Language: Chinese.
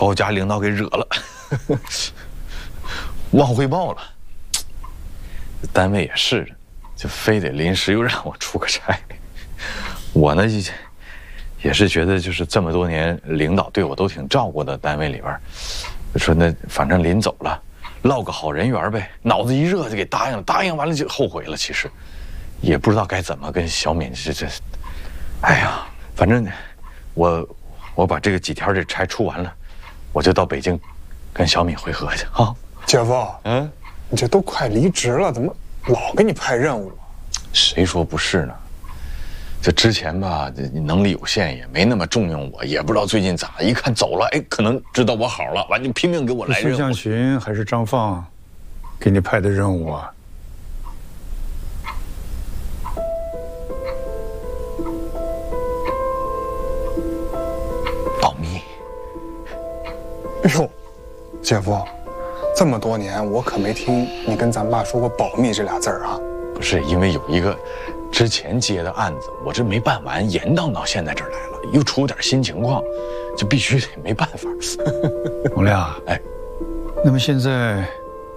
把我家领导给惹了，忘汇报了。单位也是，就非得临时又让我出个差。我呢，也是觉得就是这么多年领导对我都挺照顾的，单位里边，说那反正临走了，落个好人缘呗。脑子一热就给答应了，答应完了就后悔了。其实，也不知道该怎么跟小敏这，哎呀，反正我把这几天这差出完了，我就到北京跟小敏会合去啊。 姐夫，你这都快离职了，怎么老给你派任务啊？ 谁说不是呢？这之前吧，能力有限，也没那么重用我，也不知道最近咋，一看走了，哎，可能知道我好了，完就拼命给我来任务。 孙向群还是张放给你派的任务啊？ 保密。 哎呦，姐夫，这么多年我可没听你跟咱爸说过保密这俩字儿啊。 不是因为有一个之前接的案子，我这没办完，延宕到现在这儿来了，又出点新情况，就必须得没办法。 洪亮， 哎， 那么现在